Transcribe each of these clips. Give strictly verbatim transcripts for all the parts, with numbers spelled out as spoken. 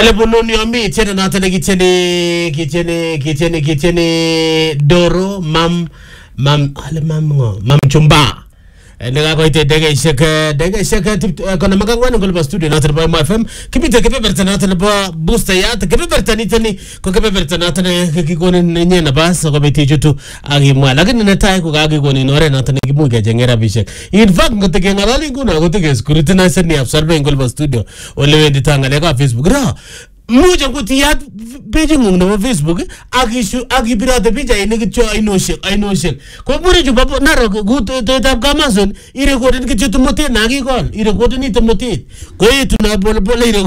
Ale bununi omi tiene na tene kitene kitene kitene kitene Doro mam mam ale mam ngo mam chumba. Nega ko ite dega ishaka dega ishaka tip kona magangwana ngol studio na tene ba F M kibite kebe bertana tene ba booster ya kebe bertani tene ko kebe bertana tene kikone nenye na bas ko beti jutu agi mwa lakini netai ko agi kone nore na tene kimu ke jengera bishek in fact ngote ke ngalali nguna ngote ke security na seni absorbe ngol studio ole wendi tangale ka Facebook ra muja kutia page ngumna wa Facebook agishu agibirate pija ine kicho aino shek aino shek ko bure ju babo naro gut to tab Amazon ire ko tin kicho tumote nagi kol ire ko tin tumote ko itu na bol bol ire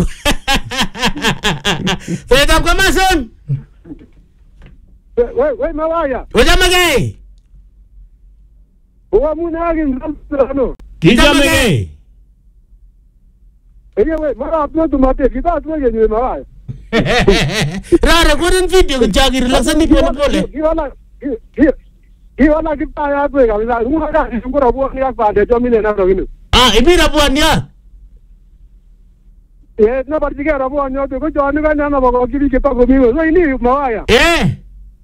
to tab Amazon we we mawaya oja magay o muna agin no kita magay eye we mara apno tumote kita atlo ye mawaya rara koren video kujagi relaxani pole pole iwala iwala kita ya tu ka bila ngura ka ngura bo ni ka de jomile na ro ginu ah ibira buania eh na parti ka ro bo anyo to ko joni ka na ba ko kiri ke to ko mi so ini mawaya eh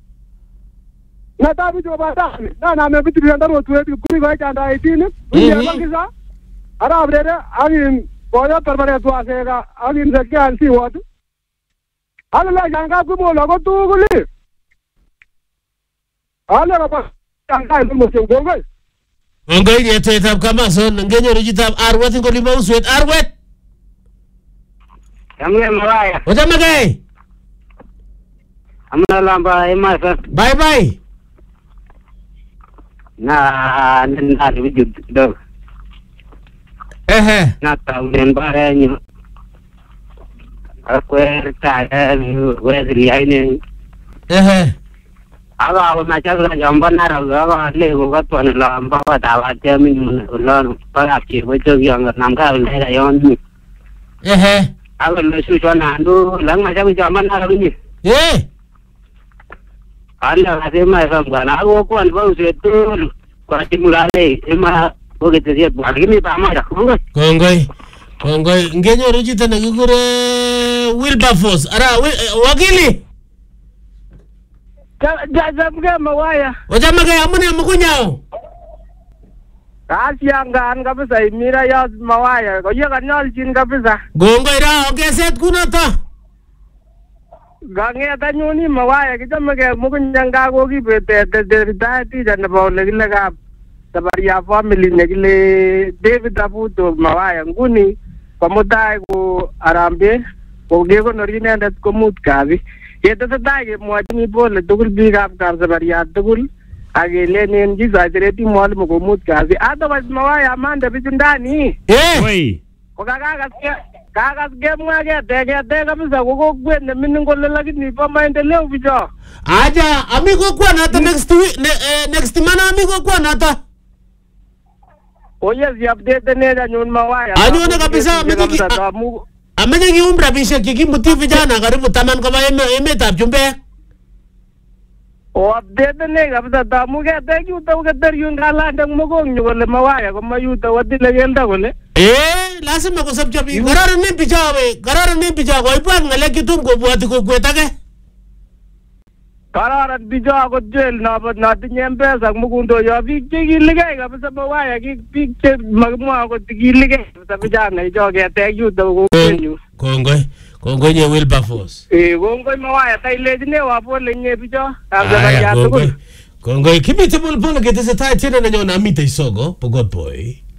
na ta bi jo ba ta na na me bitu anda ro tu e kuri ga ta da eighteen ni ya ba kisa ara abrere agin boya permane tu asega agin se kya si wat ala la janga ko bola ko tu guli ala ra pa janga ko mo se gongoi gongoi ye to tab Amazon ngenyo rijitab arwet ngoli mo uswet arwet Amne mawaya oja magay amna lamba ema sa bye bye na na video do eh eh na ta ulen bare ni akwer ta ni wedri aine eh eh aga ko ma cha la jamba na ra ga le ko ka to na lamba wa ta wa te min lo pa ga ki wo jo yang nam ka le ga yon ni eh eh aga le su cho na ndu lang ma cha bi jamba na ra ni eh ala ga te ma sa ga na ko ko an ba se tu ko ti mulale ema ko ke te dia ba ni ba ma ra ko gongoi gongoi ngenyo rijita na gigure Wilberforce ara wakili ja ja mga mawaya oja magay amune mukunyao kasiangan kabisa imira ya mawaya ko ye kanolchin kabisa gongoi ra okeset kunata gange tanyoni mawaya kitamege mukunyanga ko kibete de dati jana bawle gilega sabaria family negile David Abuto mawaya nguni pamutai ko arambe ko gego norine ndat ko mut kabi yeta ta ge mwajini bole tugul bigap kar sabaria tugul agele nen ji zadireti mol mo ko mut kabi otherwise mawaya manda bitundani eh oi ko kaga kaga gemwa ge tege tege bisa ko ko gwenne min ngol lakini pa maendeleo bijo aja amigo kwa nata next week ne, eh, next mana amigo kwa nata oye si update ne da nyun mawaya anyone kabisa ameki ameki kiumbra bisha kiki muti vijana karibu taman kwa eme eme tab jumbe o update ne kabisa ta mu ge te ki uta ke ter yun gala ndang mo gong nyole mawaya ko mayuta wadi le gelda gole eh lazima ko sabcha bi garara ne bijawe garara ne bijawe ipa ngale kitum ko buati ko kwetake karara bija ko jel na ba na tinyembe sak mugundo ya bi ki lige kabisa mawaya ki bi ke magmo ko ki lige kabisa bijana jo ge te yuta ko nyu kongoi kongoi nye Wilberforce eh kongoi mawaya tai lejine wa pole nye bijo kabisa ya kongoi kongoi kibite bol bol ke tese tai tena na nyona mita isogo pogot boy